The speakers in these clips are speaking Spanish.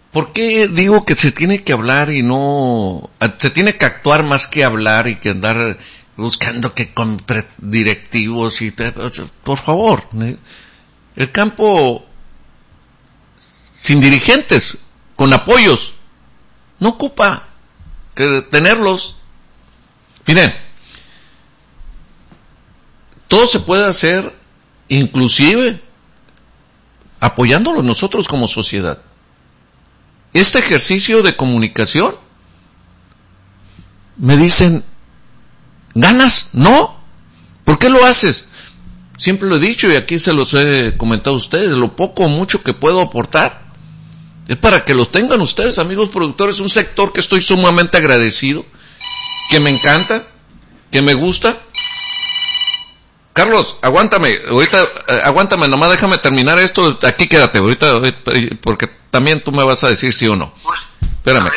¿Por qué digo que se tiene que hablar y no, se tiene que actuar más que hablar y que andar buscando que con directivos por favor, el campo sin dirigentes, con apoyos, no ocupa que tenerlos. Miren, todo se puede hacer, inclusive apoyándolos nosotros como sociedad. Este ejercicio de comunicación, me dicen, ¿ganas? No. ¿Por qué lo haces? Siempre lo he dicho y aquí se los he comentado a ustedes, lo poco o mucho que puedo aportar es para que los tengan ustedes, amigos productores, un sector que estoy sumamente agradecido, que me encanta, que me gusta. Carlos, aguántame, nomás déjame terminar esto, aquí quédate, ahorita, porque también tú me vas a decir sí o no. Espérame.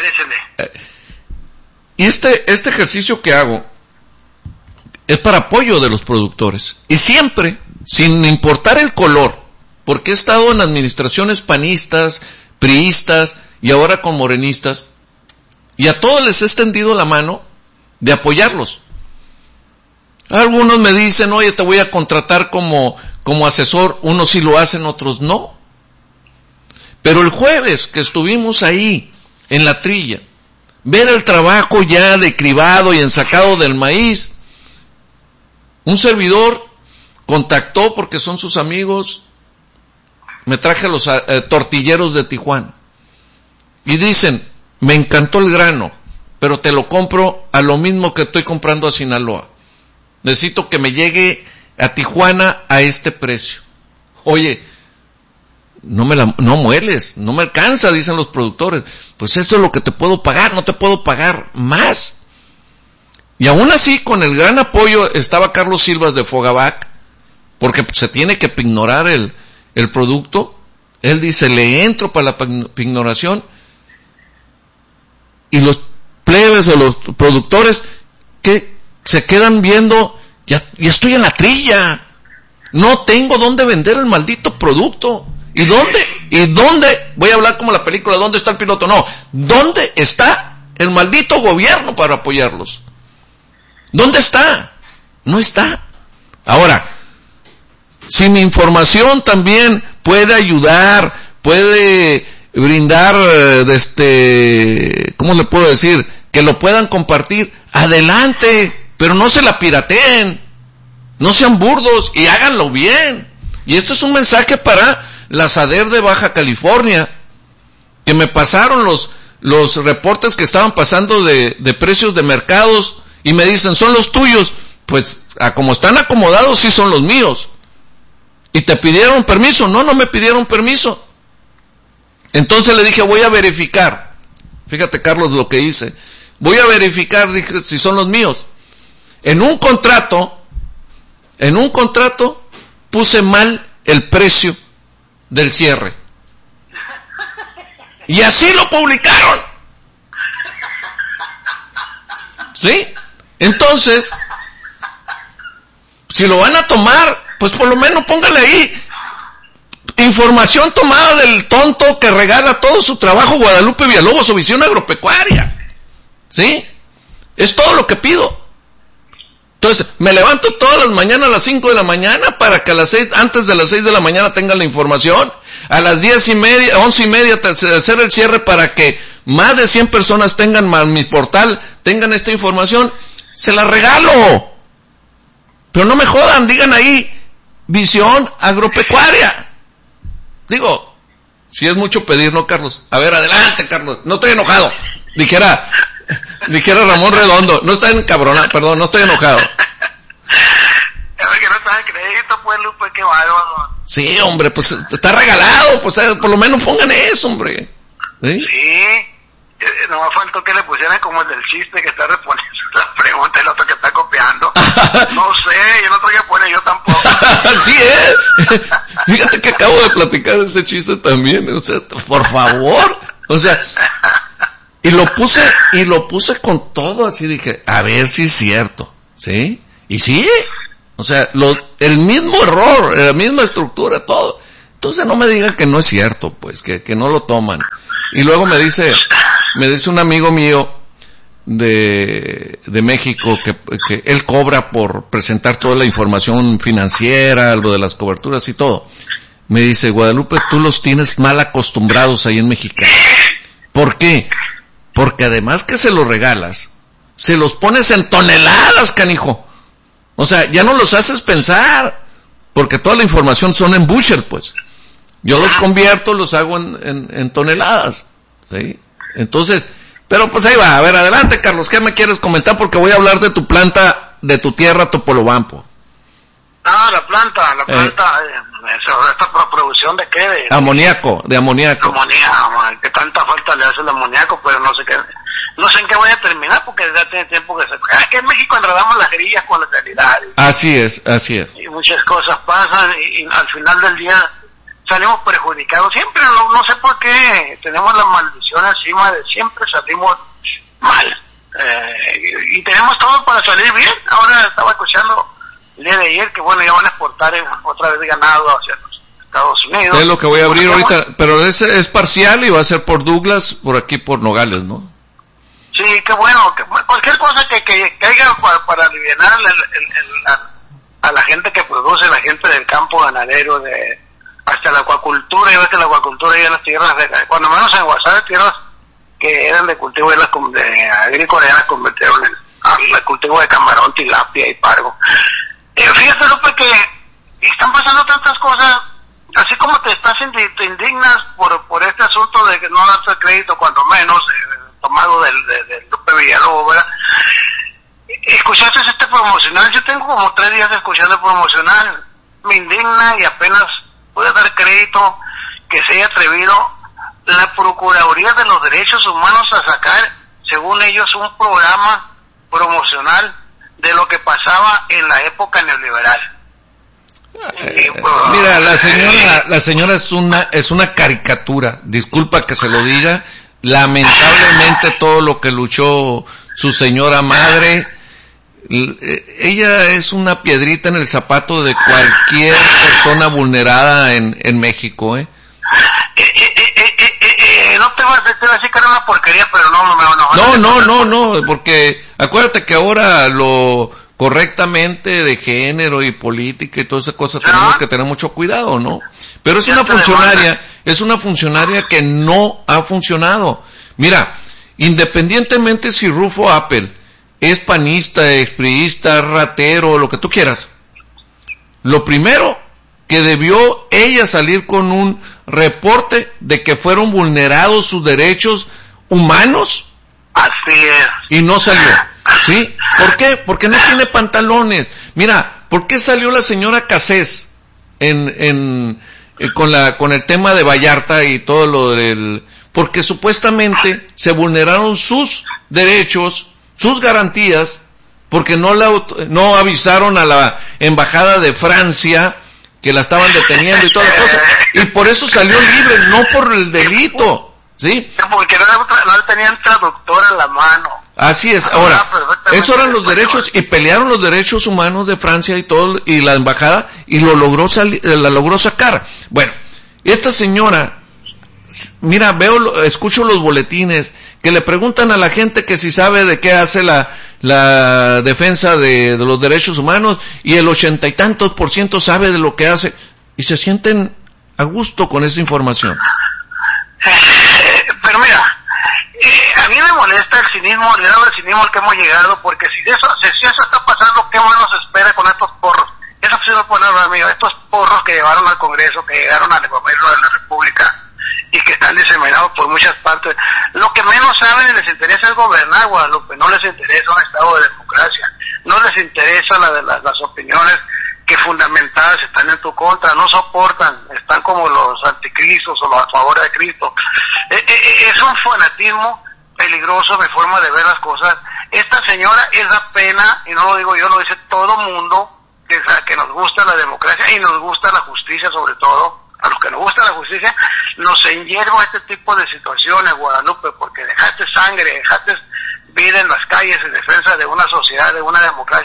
Y este ejercicio que hago es para apoyo de los productores. Y siempre, sin importar el color, porque he estado en administraciones panistas, priistas y ahora con morenistas, y a todos les he extendido la mano de apoyarlos. Algunos me dicen, oye, te voy a contratar como asesor, unos sí lo hacen, otros no. Pero el jueves que estuvimos ahí, en la trilla, ver el trabajo ya de cribado y ensacado del maíz, un servidor contactó porque son sus amigos, me traje a los tortilleros de Tijuana, y dicen, me encantó el grano, pero te lo compro a lo mismo que estoy comprando a Sinaloa. Necesito que me llegue a Tijuana a este precio. Oye, no mueles, no me alcanza, dicen los productores. Pues eso es lo que te puedo pagar, no te puedo pagar más. Y aún así, con el gran apoyo, estaba Carlos Silvas de Fogavac, porque se tiene que pignorar el producto. Él dice, le entro para la pignoración. Y los plebes o los productores que se quedan viendo, ya estoy en la trilla, no tengo dónde vender el maldito producto. ¿Y dónde? Voy a hablar como la película, ¿dónde está el piloto? No, ¿dónde está el maldito gobierno para apoyarlos? ¿Dónde está? No está. Ahora, si mi información también puede ayudar, puede brindar, ¿cómo le puedo decir? Que lo puedan compartir, adelante, pero no se la pirateen, no sean burdos y háganlo bien. Y esto es un mensaje para la SADER de Baja California, que me pasaron los reportes que estaban pasando de precios de mercados y me dicen, son los tuyos. Pues, como están acomodados, sí son los míos. ¿Y te pidieron permiso? No me pidieron permiso. Entonces le dije, voy a verificar. Fíjate, Carlos, lo que hice. Voy a verificar, dije, si son los míos. En un contrato, puse mal el precio del cierre. Y así lo publicaron. ¿Sí? Entonces, si lo van a tomar, pues por lo menos póngale ahí información tomada del tonto que regala todo su trabajo Guadalupe Villalobos o Visión Agropecuaria. ¿Sí? Es todo lo que pido. Entonces, me levanto todas las mañanas a las 5 de la mañana para que antes de las 6 de la mañana tengan la información. A las 10:30, 11:30 hacer el cierre para que más de 100 personas tengan mi portal, tengan esta información. Se la regalo. Pero no me jodan, digan ahí, Visión Agropecuaria. Digo, si es mucho pedir, ¿no, Carlos? A ver, adelante, Carlos. No estoy enojado. Dijera Ramón Redondo. No estoy encabronado, perdón, no estoy enojado. Es que no está en crédito, pues, Lupe, qué bárbaro. Sí, hombre, pues está regalado, pues por lo menos pongan eso, hombre. Sí. No me faltó que le pusieran como el del chiste que está respondiendo la pregunta y el otro que está copiando. No sé, y el otro que pone yo tampoco. Así es. Fíjate que acabo de platicar ese chiste también. O sea, por favor. O sea, y lo puse con todo, así dije, a ver si es cierto. ¿Sí? Y sí. O sea, el mismo error, la misma estructura, todo. Entonces no me diga que no es cierto, pues, que no lo toman. Y luego me dice un amigo mío de México que él cobra por presentar toda la información financiera, lo de las coberturas y todo. Me dice, Guadalupe, tú los tienes mal acostumbrados ahí en Mexicali. ¿Por qué? Porque además que se los regalas, se los pones en toneladas, canijo. O sea, ya no los haces pensar, porque toda la información son en Busher, pues. Yo los convierto, los hago en toneladas, ¿sí? Entonces, pero pues ahí va. A ver, adelante, Carlos, ¿qué me quieres comentar? Porque voy a hablar de tu planta, de tu tierra, Topolobampo. La planta, esta producción de qué, de amoníaco. Amoníaco, que tanta falta le hace el amoníaco, pero no sé en qué voy a terminar, porque ya tiene tiempo que es que en México enredamos las grillas con la realidad. Así es. Y muchas cosas pasan, y al final del día salimos perjudicados. Siempre, no sé por qué, tenemos la maldición encima de siempre salimos mal. Y tenemos todo para salir bien. Ahora estaba escuchando el día de ayer que bueno, ya van a exportar otra vez ganado hacia los Estados Unidos. Es lo que voy a abrir ahorita, pero es parcial y va a ser por Douglas, por aquí por Nogales, ¿no? Sí, qué bueno, que cualquier cosa que caiga para aliviar a la gente que produce, la gente del campo ganadero, hasta la acuacultura. Y ves que la acuacultura ya en las tierras, cuando menos en Guasave, tierras que eran de cultivo de agrícola, ya las convirtieron al cultivo de camarón, tilapia y pargo. Fíjate, Lupe, que están pasando tantas cosas, así como te indignas por este asunto de que no das crédito, cuando menos, tomado del Lupe Villalobos, ¿verdad? ¿Escuchaste este promocional? Yo tengo como 3 días escuchando el promocional. Me indigna y apenas puede dar crédito que se haya atrevido la Procuraduría de los Derechos Humanos a sacar, según ellos, un programa promocional de lo que pasaba en la época neoliberal. Mira, la señora es una caricatura, disculpa que se lo diga. Lamentablemente todo lo que luchó su señora madre, ella es una piedrita en el zapato de cualquier persona vulnerada en México, No te vas a decir que era una porquería, pero no, porque acuérdate que ahora lo correctamente de género y política y todas esas cosas tenemos que tener mucho cuidado, ¿no? Pero es una funcionaria que no ha funcionado. Mira, independientemente si Rufo Apple es panista, expriista, ratero, lo que tú quieras, lo primero que debió ella salir con un reporte de que fueron vulnerados sus derechos humanos. Así es. Y no salió. ¿Sí? ¿Por qué? Porque no tiene pantalones. Mira, ¿por qué salió la señora Cassés con el tema de Vallarta y todo lo del... Porque supuestamente se vulneraron sus derechos, sus garantías, porque no avisaron a la embajada de Francia que la estaban deteniendo y todas las cosas. Y por eso salió libre, no por el delito. ¿Sí? Porque no tenían traductor a la mano. Así es. Ahora, esos eran los derechos y pelearon los derechos humanos de Francia y todo, y la embajada, y la logró sacar. Bueno, esta señora, mira, escucho los boletines que le preguntan a la gente que si sabe de qué hace la defensa de los derechos humanos, y el 80 y tantos % sabe de lo que hace, y se sienten a gusto con esa información. Pero mira, a mí me molesta el cinismo, el grado de cinismo al que hemos llegado, porque si eso está pasando, ¿qué más nos espera con estos porros? Eso sí no puede hablar, amigo, estos porros que llevaron al Congreso, que llegaron al gobierno de la República y que están diseminados por muchas partes. Lo que menos saben y les interesa es gobernar, Guadalupe, no les interesa un estado de democracia, no les interesa las opiniones que fundamentadas están en tu contra, no soportan, están como los anticristos o los a favor de Cristo. Es un fanatismo peligroso, mi forma de ver las cosas. Esta señora es la pena, y no lo digo yo, lo dice todo mundo, que nos gusta la democracia y nos gusta la justicia, sobre todo. A los que nos gusta la justicia, nos enhierva este tipo de situaciones, Guadalupe, porque dejaste sangre, dejaste vida en las calles en defensa de una sociedad, de una democracia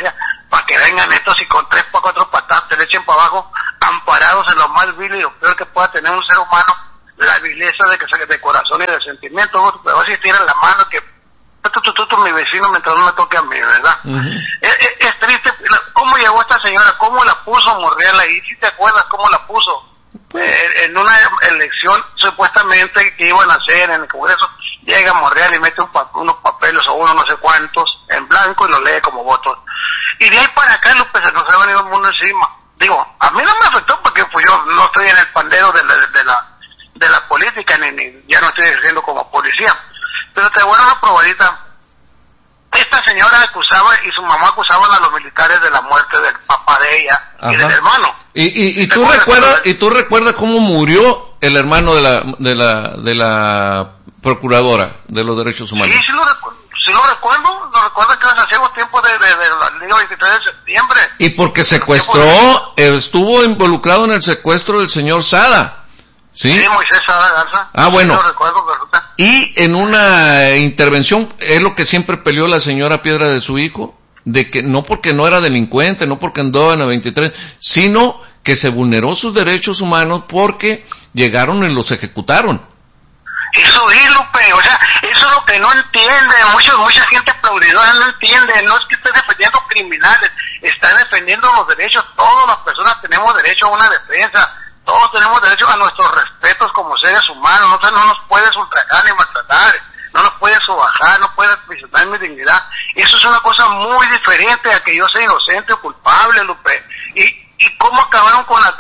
para que vengan estos y con 3 o 4 patadas te le echen para abajo, amparados en lo más vil y lo peor que pueda tener un ser humano, la vileza de corazón y de sentimiento, pero vas a estirar la mano que tú, mi vecino, mientras no me toque a mí, ¿verdad? Uh-huh. Es triste, ¿cómo llegó esta señora? ¿Cómo la puso Monreal ahí? ¿Sí te acuerdas cómo la puso? En una elección supuestamente que iban a hacer en el Congreso, llega Monreal y mete unos papeles o uno no sé cuántos en blanco y los lee como votos. Y de ahí para acá, Lupe, se nos ha venido el mundo encima. Digo, a mí no me afectó porque pues yo no estoy en el pandero de la política, ni ya no estoy ejerciendo como policía. Pero te voy a dar una probadita. Esta señora acusaba y su mamá acusaban a los militares de la muerte del papá de ella. Ajá. Y del hermano. ¿Y tú recuerdas cómo murió el hermano de la procuradora de los derechos humanos? Sí, lo recuerdo. Lo recuerdo que hace los tiempos de la Liga 23 de septiembre. Y porque secuestró, estuvo involucrado en el secuestro del señor Sada. ¿Sí? Sí, Moisés Sada Garza. Ah, bueno. Sí, lo recuerdo, ¿verdad? Y en una intervención, es lo que siempre peleó la señora Piedra de su hijo, de que no porque no era delincuente, no porque andaba en la 23, sino que se vulneró sus derechos humanos porque llegaron y los ejecutaron. Eso es, Lupe, o sea, eso es lo que no entiende, mucha gente aplaudidora no entiende, no es que esté defendiendo criminales, está defendiendo los derechos, todas las personas tenemos derecho a una defensa, todos tenemos derecho a nuestros respetos como seres humanos, entonces no nos puedes ultrajar ni maltratar, no nos puedes sobajar, no puedes pisotear mi dignidad, eso es una cosa muy diferente a que yo sea inocente o culpable, Lupe, y cómo acabaron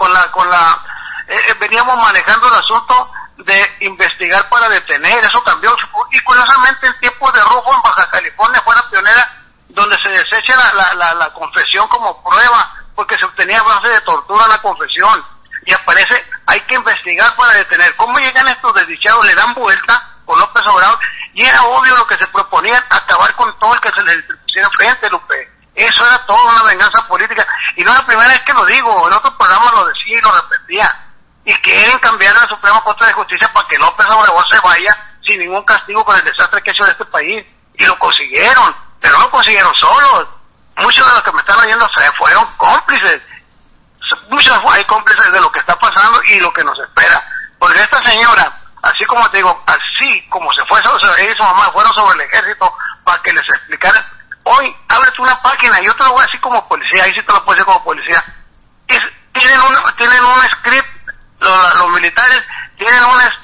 veníamos manejando el asunto de investigar para detener, eso cambió, y curiosamente en tiempos de rojo en Baja California fue la pionera donde se desecha la confesión como prueba, porque se obtenía base de tortura en la confesión, y aparece, hay que investigar para detener. ¿Cómo llegan estos desdichados? Le dan vuelta con López Obrador, y era obvio lo que se proponían, acabar con todo el que se les pusiera enfrente, Lupe. Eso era todo una venganza política, y no es la primera vez que lo digo, en otros programas lo decía y lo repetía. Y quieren cambiar la Suprema Corte de Justicia para que López Obrador se vaya sin ningún castigo por el desastre que ha hecho en este país. Y lo consiguieron, pero no lo consiguieron solos. Muchos de los que me están oyendo fueron cómplices. Muchos hay cómplices de lo que está pasando y lo que nos espera. Porque esta señora, así como te digo, así como ella y su mamá fueron sobre el ejército para que les explicaran, hoy ábrete una página, yo te lo voy a decir como policía, ahí sí te lo puedo decir como policía. Tienen un script. Los militares tienen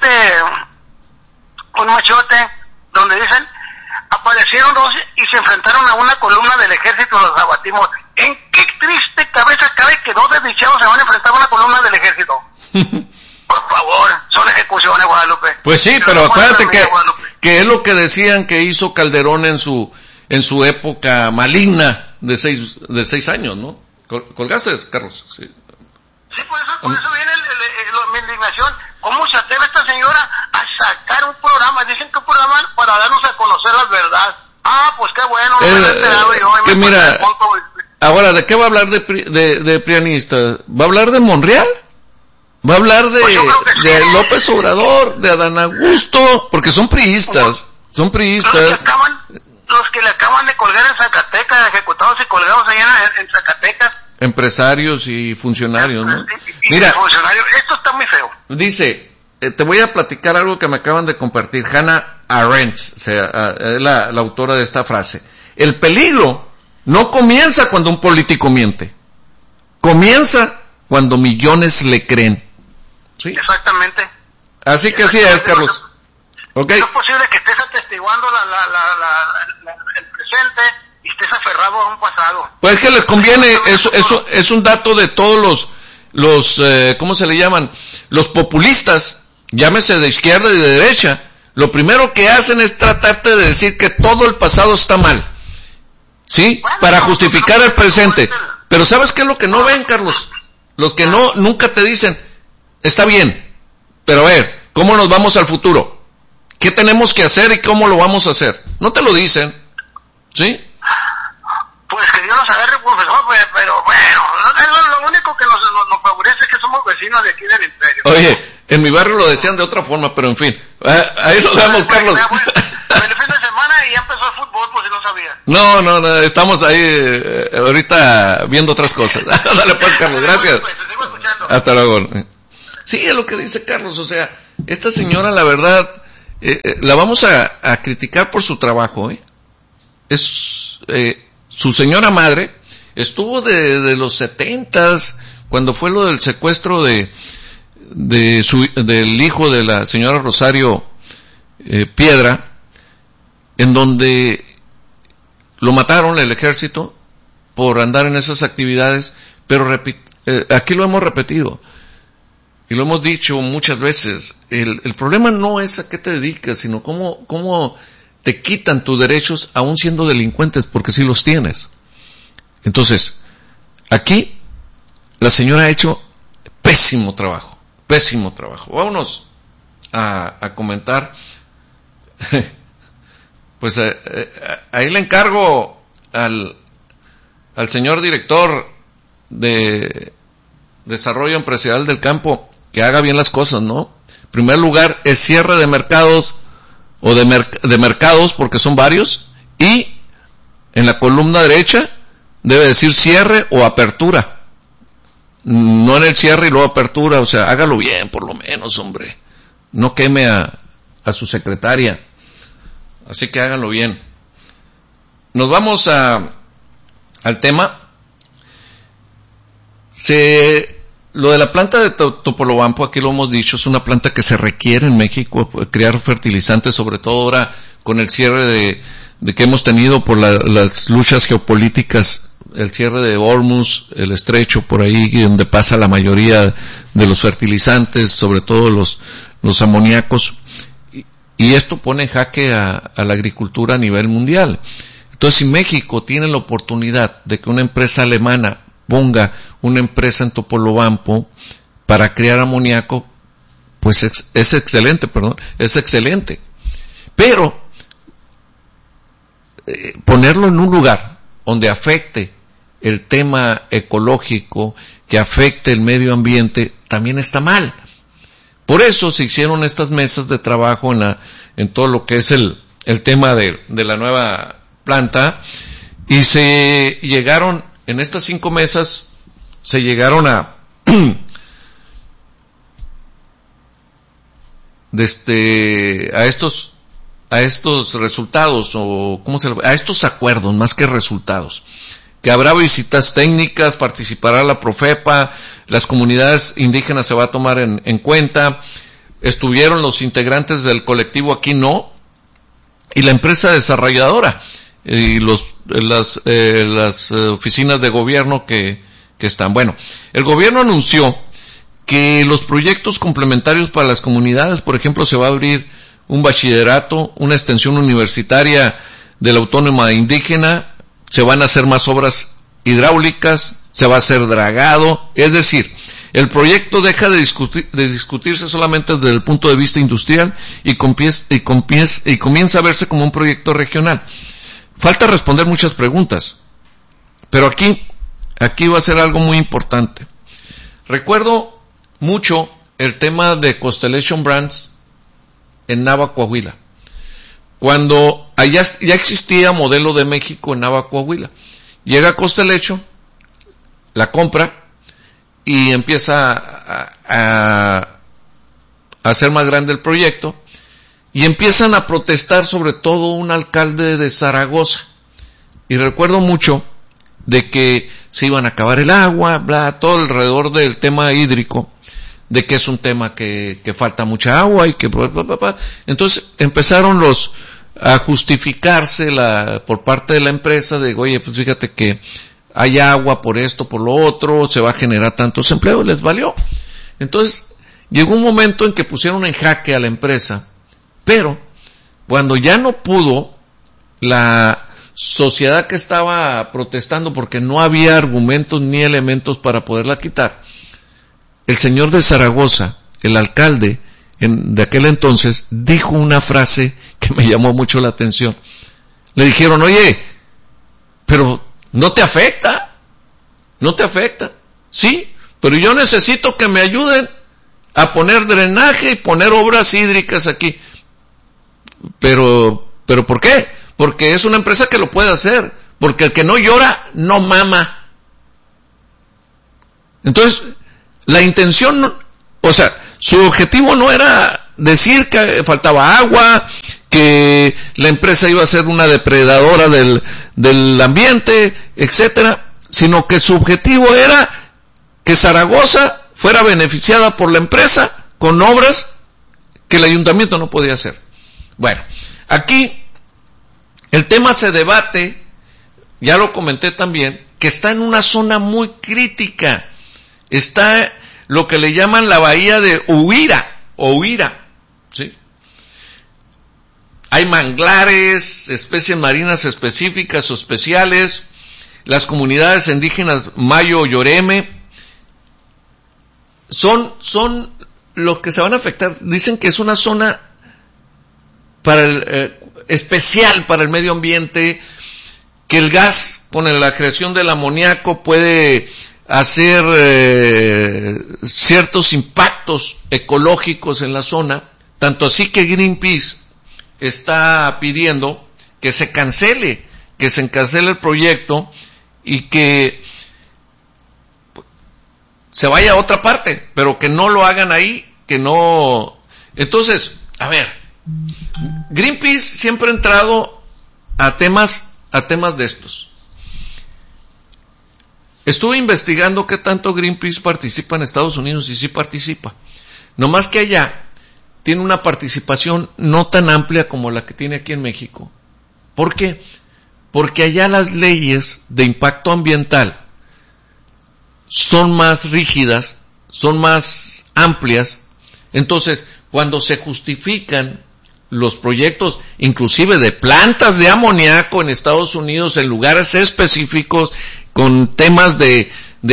un machote donde dicen aparecieron dos y se enfrentaron a una columna del ejército, los abatimos. ¿En qué triste cabeza cabe que dos desdichados se van a enfrentar a una columna del ejército? Por favor, son ejecuciones, Guadalupe. Pues sí, pero acuérdate que es lo que decían que hizo Calderón en su época maligna de 6 años, ¿no? ¿Colgaste, Carlos? Sí. Sí, por eso viene mi indignación. ¿Cómo se atreve esta señora a sacar un programa? Dicen que un programa para darnos a conocer la verdad. Ah, pues qué bueno, no me he enterado yo. Que mira, ahora, ¿de qué va a hablar de prianista? ¿Va a hablar de Monreal? ¿Va a hablar de López Obrador, de Adán Augusto? Porque son priistas, Los que le acaban de colgar en Zacatecas, ejecutados y colgados allá en Zacatecas. Empresarios y funcionarios, ¿no? Mira, esto está muy feo. Dice, te voy a platicar algo que me acaban de compartir, Hannah Arendt, o sea, es la autora de esta frase. El peligro no comienza cuando un político miente, comienza cuando millones le creen. ¿Sí? Exactamente. Así que así es, Carlos. Okay. No es posible que estés atestiguando el presente y estés aferrado a un pasado. Pues es que les conviene, eso es un dato de todos los ¿cómo se le llaman? Los populistas, llámese de izquierda y de derecha, lo primero que hacen es tratarte de decir que todo el pasado está mal, ¿sí? Bueno, para justificar el presente. Pero ¿sabes qué es lo que no ven, Carlos? Los que nunca te dicen, está bien, pero a ver, ¿cómo nos vamos al futuro? ¿Qué tenemos que hacer y cómo lo vamos a hacer? No te lo dicen, ¿sí? Pues que Dios nos agarre, profesor, pero bueno, lo único que nos favorece es que somos vecinos de aquí del imperio. Oye, en mi barrio lo decían de otra forma, pero en fin, ahí lo damos, Carlos. El fin de semana y ya empezó el fútbol, pues si no sabía. No, estamos ahí ahorita viendo otras cosas. Dale pues, Carlos, gracias. Hasta luego. Sí, es lo que dice Carlos, o sea, esta señora, la verdad, la vamos a criticar por su trabajo, Es su señora madre estuvo de los 70s, cuando fue lo del secuestro del hijo de la señora Rosario Piedra, en donde lo mataron el ejército por andar en esas actividades, pero aquí lo hemos repetido y lo hemos dicho muchas veces, el problema no es a qué te dedicas, sino cómo te quitan tus derechos aún siendo delincuentes, porque sí los tienes. Entonces, aquí la señora ha hecho pésimo trabajo. Vámonos a comentar. Pues ahí le encargo al señor director de Desarrollo Empresarial del Campo que haga bien las cosas, ¿no? En primer lugar, es cierre de mercados o de mercados, porque son varios, y en la columna derecha debe decir cierre o apertura. No en el cierre y luego apertura, o sea, hágalo bien, por lo menos, hombre. No queme a su secretaria. Así que háganlo bien. Nos vamos al tema. Lo de la planta de Topolobampo, aquí lo hemos dicho, es una planta que se requiere en México, crear fertilizantes, sobre todo ahora con el cierre de que hemos tenido por las luchas geopolíticas, el cierre de Hormuz, el estrecho por ahí donde pasa la mayoría de los fertilizantes, sobre todo los amoníacos. Y esto pone en jaque a la agricultura a nivel mundial. Entonces, si México tiene la oportunidad de que una empresa alemana ponga una empresa en Topolobampo para crear amoníaco, pues es excelente. Pero, ponerlo en un lugar donde afecte el tema ecológico, que afecte el medio ambiente, también está mal. Por eso se hicieron estas mesas de trabajo en todo lo que es el tema de la nueva planta, y se llegaron, en estas 5 mesas, se llegaron a estos resultados, o a estos acuerdos, más que resultados. Que habrá visitas técnicas, participará la Profepa, las comunidades indígenas se va a tomar en cuenta, estuvieron los integrantes del colectivo Aquí No, y la empresa desarrolladora, y las oficinas de gobierno que están. Bueno, el gobierno anunció que los proyectos complementarios para las comunidades, por ejemplo, se va a abrir un bachillerato, una extensión universitaria de la autónoma indígena, se van a hacer más obras hidráulicas, se va a hacer dragado, es decir, el proyecto deja de discutirse solamente desde el punto de vista industrial y comienza a verse como un proyecto regional. Falta responder muchas preguntas, pero aquí va a ser algo muy importante. Recuerdo mucho el tema de Constellation Brands en Nava, Coahuila. Cuando allá ya existía Modelo de México en Nava, Coahuila. Llega Constellation, la compra y empieza a hacer más grande el proyecto, y empiezan a protestar sobre todo un alcalde de Zaragoza. Y recuerdo mucho de que se iban a acabar el agua, todo alrededor del tema hídrico, de que es un tema que falta mucha agua y que entonces empezaron a justificarse por parte de la empresa de, oye, pues fíjate que hay agua por esto, por lo otro, se va a generar tantos empleos, les valió. Entonces llegó un momento en que pusieron en jaque a la empresa, pero cuando ya no pudo la sociedad que estaba protestando, porque no había argumentos ni elementos para poderla quitar, el señor de Zaragoza, el alcalde de aquel entonces, dijo una frase que me llamó mucho la atención. Le dijeron, oye, pero ¿no te afecta? Sí, pero yo necesito que me ayuden a poner drenaje y poner obras hídricas aquí. Pero ¿por qué? porque es una empresa que lo puede hacer, porque el que no llora, no mama. Entonces, la intención, o sea, su objetivo no era decir que faltaba agua, que la empresa iba a ser una depredadora del ambiente, etcétera, sino que su objetivo era que Zaragoza fuera beneficiada por la empresa con obras que el ayuntamiento no podía hacer. Bueno, aquí el tema se debate, ya lo comenté también, que está en una zona muy crítica. Está lo que le llaman la bahía de Huira, ¿sí? Hay manglares, especies marinas específicas o especiales, las comunidades indígenas Mayo Yoreme, son los que se van a afectar. Dicen que es una zona para especial para el medio ambiente, que el gas con la creación del amoníaco puede hacer ciertos impactos ecológicos en la zona, tanto así que Greenpeace está pidiendo que se cancele el proyecto y que se vaya a otra parte, pero que no lo hagan ahí, que no. Entonces, a ver, Greenpeace siempre ha entrado a temas de estos. Estuve investigando qué tanto Greenpeace participa en Estados Unidos, y sí participa. Nomás que allá tiene una participación no tan amplia como la que tiene aquí en México. ¿Por qué? Porque allá las leyes de impacto ambiental son más rígidas, son más amplias. Entonces, cuando se justifican los proyectos, inclusive de plantas de amoníaco en Estados Unidos, en lugares específicos, con temas de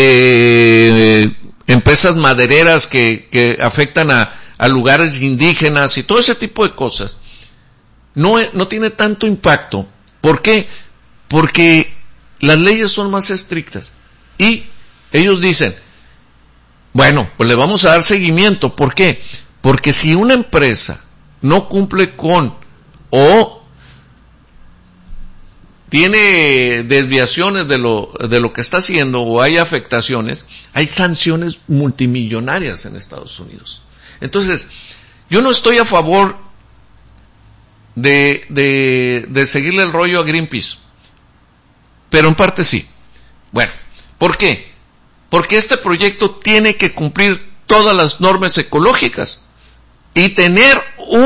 empresas madereras que afectan a lugares indígenas y todo ese tipo de cosas, no tiene tanto impacto. ¿Por qué? Porque las leyes son más estrictas y ellos dicen, bueno, pues le vamos a dar seguimiento. ¿Por qué? Porque si una empresa no cumple con o tiene desviaciones de lo que está haciendo o hay afectaciones, hay sanciones multimillonarias en Estados Unidos. Entonces, yo no estoy a favor de seguirle el rollo a Greenpeace, pero en parte sí. Bueno, ¿por qué? Porque este proyecto tiene que cumplir todas las normas ecológicas y tener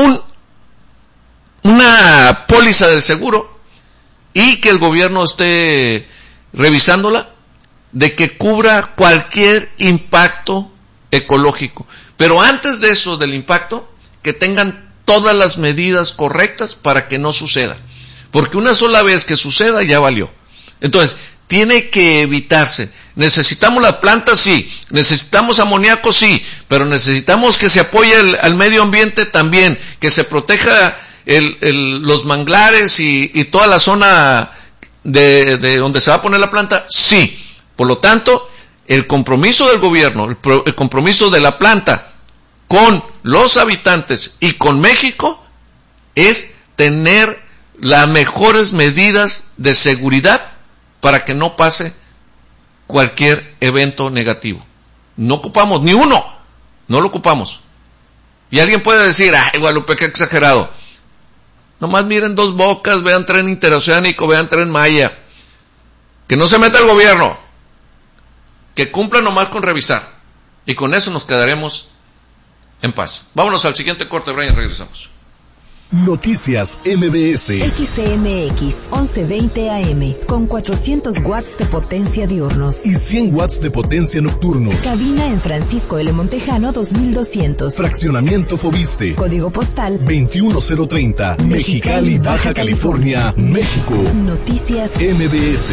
una póliza de seguro, y que el gobierno esté revisándola, de que cubra cualquier impacto ecológico. Pero antes de eso, del impacto, que tengan todas las medidas correctas para que no suceda. Porque una sola vez que suceda, ya valió. Entonces, tiene que evitarse. Necesitamos las plantas, sí. Necesitamos amoníaco, sí. Pero necesitamos que se apoye al medio ambiente también. Que se proteja los manglares y toda la zona de donde se va a poner la planta, sí. Por lo tanto, el compromiso del gobierno, el compromiso de la planta con los habitantes y con México es tener las mejores medidas de seguridad para que no pase cualquier evento negativo. No ocupamos ni uno, no lo ocupamos. Y alguien puede decir, ay, Guadalupe, qué exagerado. Nomás miren Dos Bocas, vean Tren Interoceánico, vean Tren Maya. Que no se meta el gobierno. Que cumpla nomás con revisar. Y con eso nos quedaremos en paz. Vámonos al siguiente corte, Brian, regresamos. Noticias MBS. XCMX 1120 AM con 400 watts de potencia diurnos y 100 watts de potencia nocturnos. Cabina en Francisco L. Montejano 2200. Fraccionamiento Fobiste. Código postal 21030. Mexicali, Baja California, México. Noticias MBS.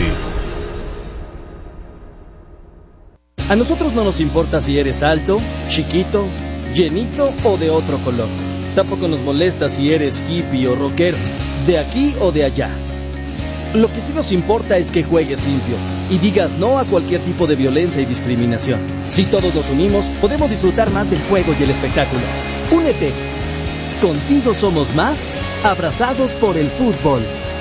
A nosotros no nos importa si eres alto, chiquito, llenito o de otro color. Tampoco nos molesta si eres hippie o rockero, de aquí o de allá. Lo que sí nos importa es que juegues limpio y digas no a cualquier tipo de violencia y discriminación. Si todos nos unimos, podemos disfrutar más del juego y el espectáculo. Únete. Contigo somos más, abrazados por el fútbol.